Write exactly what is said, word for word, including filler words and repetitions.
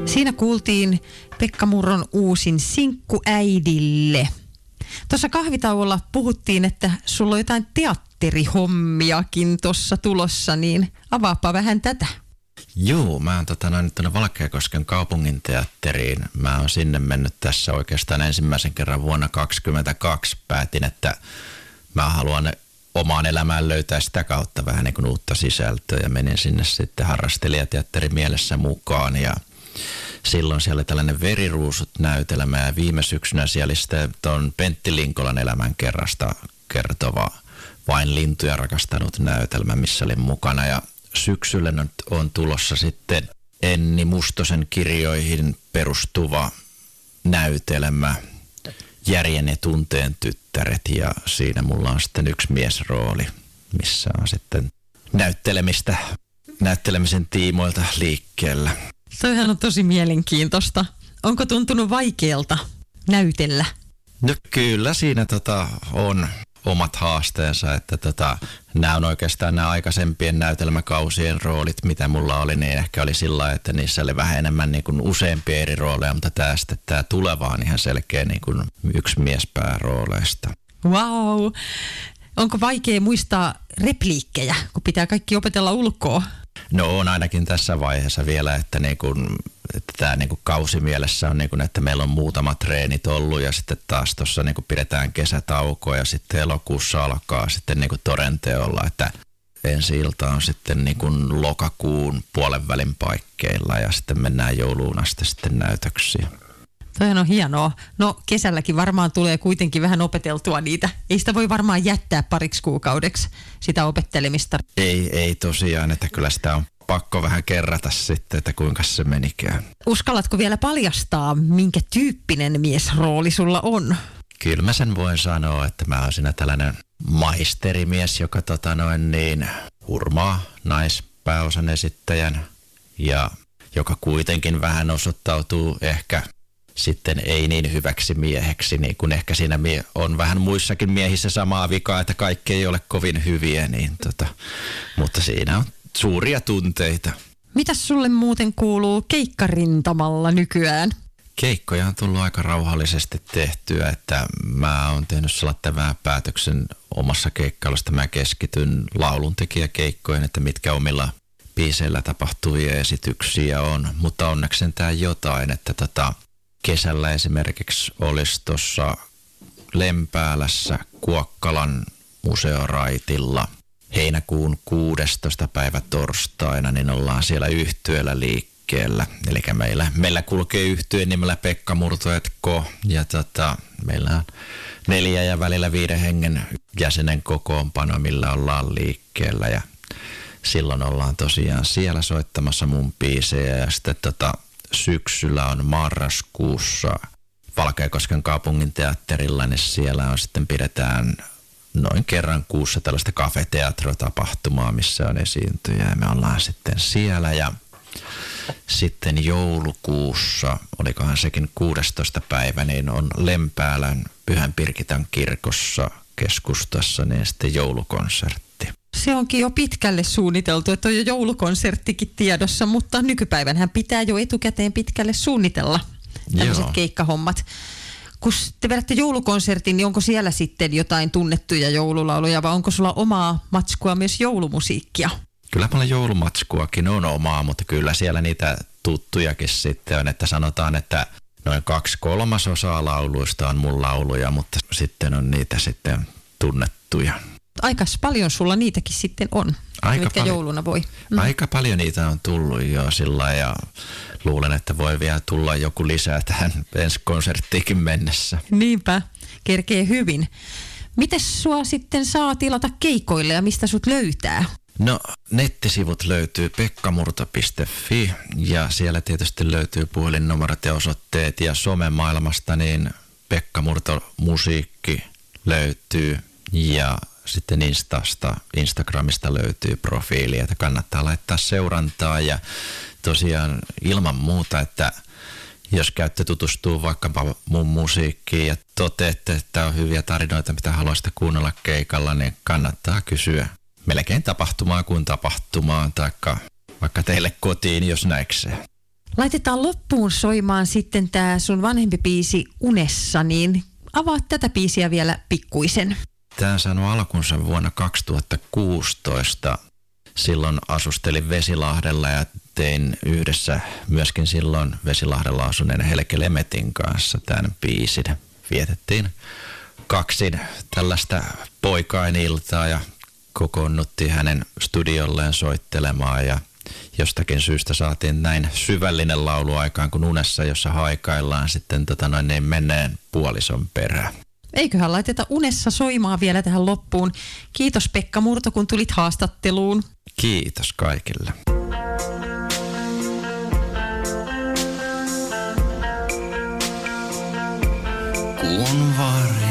Siinä kuultiin Pekka Murron uusin Sinkku äidille. Tuossa kahvitauolla puhuttiin, että sulla on jotain teatterihommiakin tuossa tulossa, niin avaapa vähän tätä. Joo, mä oon tota, noin nyt tuonne Valkeakosken kaupunginteatteriin. Mä oon sinne mennyt tässä oikeastaan ensimmäisen kerran vuonna kaksikymmentäkaksi. Päätin, että mä haluan omaan elämään löytää sitä kautta vähän niin kuin uutta sisältöä ja menin sinne sitten harrastelijateatterin mielessä mukaan ja silloin siellä oli tällainen Veriruusut-näytelmä ja viime syksynä siellä oli sitten tuon Pentti Linkolan elämän kerrasta kertova Vain lintuja rakastanut näytelmä, missä olin mukana. Ja syksyllä nyt on tulossa sitten Enni Mustosen kirjoihin perustuva näytelmä Järjen ja tunteen tyttäret ja siinä mulla on sitten yksi miesrooli, missä on sitten näyttelemistä, näyttelemisen tiimoilta liikkeellä. Toihan on tosi mielenkiintoista. Onko tuntunut vaikealta näytellä? No kyllä siinä tota on omat haasteensa, että tota, nämä on oikeastaan nämä aikaisempien näytelmäkausien roolit, mitä mulla oli, niin ehkä oli sillä lailla, että niissä oli vähän enemmän niin kuin useampia eri rooleja, mutta tämä sitten tämä tuleva on ihan selkeä niin kuin yksi miespääroolista. Wow! Onko vaikea muistaa repliikkejä, kun pitää kaikki opetella ulkoa? No on ainakin tässä vaiheessa vielä, että, niin kun, että tämä niin kun kausimielessä on, niin kun, että meillä on muutamat treenit ollut ja sitten taas tuossa niin kun pidetään kesätaukoa ja sitten elokuussa alkaa sitten niin kun todenteolla, että ensi ilta on sitten niin kun lokakuun puolen välin paikkeilla ja sitten mennään jouluun asti sitten näytöksiin. Toihan on hienoa. No kesälläkin varmaan tulee kuitenkin vähän opeteltua niitä. Ei sitä voi varmaan jättää pariksi kuukaudeksi sitä opettelemista. Ei, ei tosiaan, että kyllä sitä on pakko vähän kerrata sitten, että kuinka se menikään. Uskallatko vielä paljastaa, minkä tyyppinen miesrooli sulla on? Kyllä mä sen voin sanoa, että mä oon siinä tällainen maisterimies, joka tota noin niin hurmaa naispääosan esittäjän ja joka kuitenkin vähän osoittautuu ehkä sitten ei niin hyväksi mieheksi, niin kun ehkä siinä mie- on vähän muissakin miehissä samaa vikaa, että kaikki ei ole kovin hyviä, niin tota, mutta siinä on suuria tunteita. Mitäs sulle muuten kuuluu keikkarintamalla nykyään? Keikkoja on tullut aika rauhallisesti tehtyä, että mä oon tehnyt sellainen vähän päätöksen omassa keikkailusta. Mä keskityn lauluntekijäkeikkoihin, että mitkä omilla biiseillä tapahtuvia esityksiä on, mutta onneksi sentään jotain, että tota, kesällä esimerkiksi olisi tuossa Lempäälässä Kuokkalan museoraitilla heinäkuun kuudestoista päivä torstaina, niin ollaan siellä yhtyeellä liikkeellä. Eli meillä, meillä kulkee yhtye nimellä Pekka Murto et Co. Ja tota, meillä on neljä ja välillä viiden hengen jäsenen kokoonpano, millä ollaan liikkeellä. Ja silloin ollaan tosiaan siellä soittamassa mun biisejä ja sitten tota, syksyllä on marraskuussa Valkeakosken kaupunginteatterilla, niin siellä on sitten pidetään noin kerran kuussa tällaista kafeteatrotapahtumaa, missä on esiintyjä ja me ollaan sitten siellä ja sitten joulukuussa, olikohan sekin kuudestoista päivä, niin on Lempäälän Pyhän Pirkitan kirkossa keskustassa niin sitten joulukonsertti. Se onkin jo pitkälle suunniteltu, että on jo joulukonserttikin tiedossa, mutta nykypäivänhän pitää jo etukäteen pitkälle suunnitella tämmöiset Joo. keikkahommat. Kun te vedätte joulukonsertin, niin onko siellä sitten jotain tunnettuja joululauluja vai onko sulla omaa matskua myös joulumusiikkia? Kyllä paljon joulumatskuakin on omaa, mutta kyllä siellä niitä tuttujakin sitten on, että sanotaan, että noin kaksi kolmasosaa lauluista on mun lauluja, mutta sitten on niitä sitten tunnettuja. Aika paljon sulla niitäkin sitten on, aika mitkä paljon, jouluna voi. Mm. Aika paljon niitä on tullut jo sillä ja luulen, että voi vielä tulla joku lisää tähän ensi konserttiikin mennessä. Niinpä, kerkee hyvin. Mites sua sitten saa tilata keikoille ja mistä sut löytää? No nettisivut löytyy pekkamurto piste fi ja siellä tietysti löytyy puhelinnumerot ja osoitteet ja somemaailmasta niin Pekka Murto musiikki löytyy ja sitten Instasta, Instagramista löytyy profiili, että kannattaa laittaa seurantaa ja tosiaan ilman muuta, että jos käytte tutustuu vaikkapa mun musiikkiin ja toteatte, että on hyviä tarinoita, mitä haluaisitte kuunnella keikalla, niin kannattaa kysyä melkein tapahtumaa kuin tapahtumaan, taikka vaikka teille kotiin, jos näikseen. Laitetaan loppuun soimaan sitten tämä sun vanhempi biisi Unessa, niin avaat tätä biisiä vielä pikkuisen. Tämä on saanut alkunsa vuonna kaksituhattakuusitoista. Silloin asustelin Vesilahdella ja tein yhdessä myöskin silloin Vesilahdella asuneen Helge Lemetin kanssa tämän biisin. Vietettiin kaksin tällaista poikainiltaa ja kokoonnuttiin hänen studiolleen soittelemaan ja jostakin syystä saatiin näin syvällinen laulu aikaan kuin Unessa, jossa haikaillaan sitten tota noin niin menneen puolison perään. Eiköhän laiteta Unessa soimaan vielä tähän loppuun. Kiitos Pekka Murto, kun tulit haastatteluun. Kiitos kaikille. Kun varjo